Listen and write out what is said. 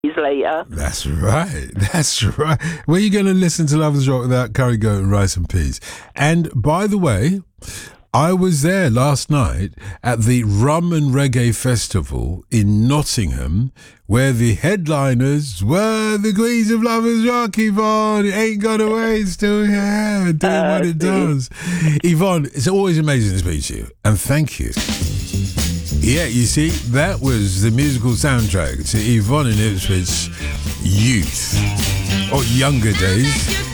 later. That's right. That's right. Where are you going to listen to Lovers Rock without curry goat and rice and peas? And by the way, I was there last night at the Rum and Reggae Festival in Nottingham, where the headliners were the Queens of Lovers Rock. Yvonne, it ain't gone away, it's still here, doing what it does. Yvonne, it's always amazing to speak to you, and thank you. Yeah, you see, that was the musical soundtrack to Yvonne in Ipswich youth, or younger days.